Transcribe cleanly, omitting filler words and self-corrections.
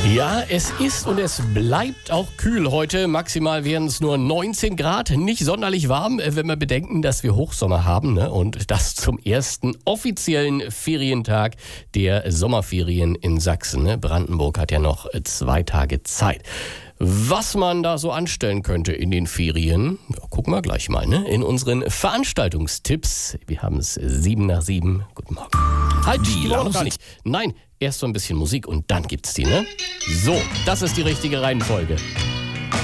Ja, es ist und es bleibt auch kühl heute. Maximal werden es nur 19 Grad. Nicht sonderlich warm, wenn wir bedenken, dass wir Hochsommer haben, ne? Und das zum ersten offiziellen Ferientag der Sommerferien in Sachsen. Ne? Brandenburg hat ja noch 2 Tage Zeit. Was man da so anstellen könnte in den Ferien, ja, gucken wir gleich mal, ne? In unseren Veranstaltungstipps. Wir haben es 7 nach 7. Guten Morgen. Halt, die noch gar nicht. Nein, erst so ein bisschen Musik und dann gibt's die, ne? So, das ist die richtige Reihenfolge.